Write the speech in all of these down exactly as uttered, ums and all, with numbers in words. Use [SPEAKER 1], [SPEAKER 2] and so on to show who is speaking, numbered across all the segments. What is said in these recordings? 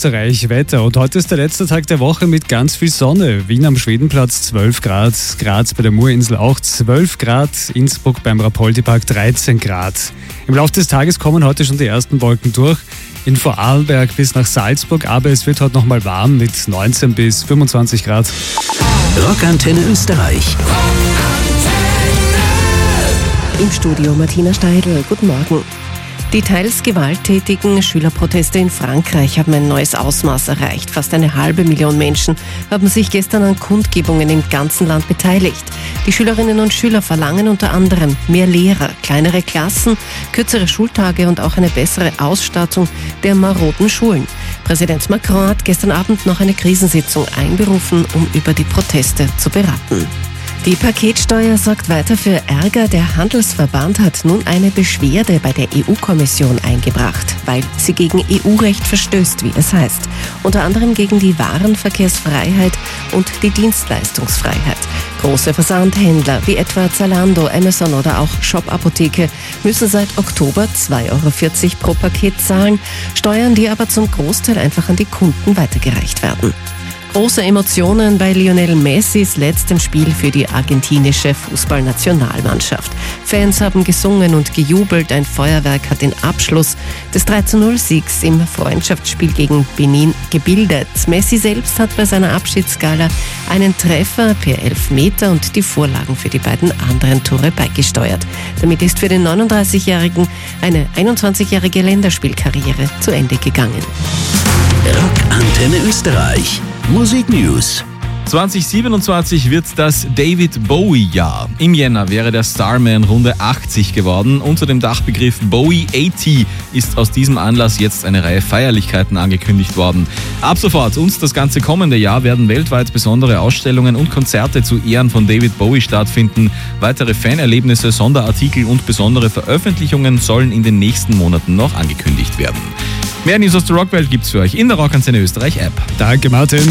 [SPEAKER 1] Österreich, Wetter. Und heute ist der letzte Tag der Woche mit ganz viel Sonne. Wien am Schwedenplatz zwölf Grad, Graz bei der Murinsel auch zwölf Grad, Innsbruck beim Rapoldi-Park dreizehn Grad. Im Laufe des Tages kommen heute schon die ersten Wolken durch. In Vorarlberg bis nach Salzburg, aber es wird heute nochmal warm mit neunzehn bis fünfundzwanzig Grad.
[SPEAKER 2] Rockantenne Österreich.
[SPEAKER 3] Im Studio Martina Steidl. Guten Morgen. Die teils gewalttätigen Schülerproteste in Frankreich haben ein neues Ausmaß erreicht. Fast eine halbe Million Menschen haben sich gestern an Kundgebungen im ganzen Land beteiligt. Die Schülerinnen und Schüler verlangen unter anderem mehr Lehrer, kleinere Klassen, kürzere Schultage und auch eine bessere Ausstattung der maroden Schulen. Präsident Macron hat gestern Abend noch eine Krisensitzung einberufen, um über die Proteste zu beraten. Die Paketsteuer sorgt weiter für Ärger. Der Handelsverband hat nun eine Beschwerde bei der E U-Kommission eingebracht, weil sie gegen E U-Recht verstößt, wie es heißt. Unter anderem gegen die Warenverkehrsfreiheit und die Dienstleistungsfreiheit. Große Versandhändler wie etwa Zalando, Amazon oder auch Shop Apotheke müssen seit Oktober zwei Euro vierzig pro Paket zahlen, Steuern, die aber zum Großteil einfach an die Kunden weitergereicht werden. Große Emotionen bei Lionel Messis letztem Spiel für die argentinische Fußballnationalmannschaft. Fans haben gesungen und gejubelt. Ein Feuerwerk hat den Abschluss des drei zu null Siegs im Freundschaftsspiel gegen Benin gebildet. Messi selbst hat bei seiner Abschiedsgala einen Treffer per Elfmeter und die Vorlagen für die beiden anderen Tore beigesteuert. Damit ist für den neununddreißigjährigen eine einundzwanzigjährige Länderspielkarriere zu Ende gegangen.
[SPEAKER 2] Rockantenne Österreich. Musik News.
[SPEAKER 4] zwanzig siebenundzwanzig wird das David Bowie-Jahr. Im Jänner wäre der Starman Runde achtzig geworden. Unter dem Dachbegriff Bowie achtzig ist aus diesem Anlass jetzt eine Reihe Feierlichkeiten angekündigt worden. Ab sofort und das ganze kommende Jahr werden weltweit besondere Ausstellungen und Konzerte zu Ehren von David Bowie stattfinden. Weitere Fanerlebnisse, Sonderartikel und besondere Veröffentlichungen sollen in den nächsten Monaten noch angekündigt werden. Mehr News aus der Rockwelt gibt's für euch in der Rockantenne Österreich App.
[SPEAKER 1] Danke, Martin.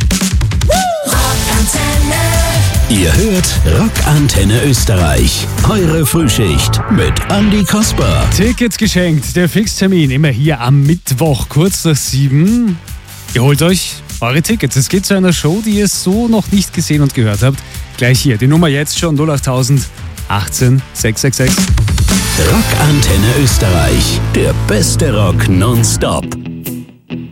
[SPEAKER 2] Ihr hört Rockantenne Österreich. Eure Frühschicht mit Andi Kasper.
[SPEAKER 1] Tickets geschenkt. Der Fixtermin immer hier am Mittwoch, kurz nach sieben. Ihr holt euch eure Tickets. Es geht zu einer Show, die ihr so noch nicht gesehen und gehört habt. Gleich hier. Die Nummer jetzt schon null acht null null achtzehn sechs sechs sechs.
[SPEAKER 2] Rockantenne Österreich. Der beste Rock nonstop.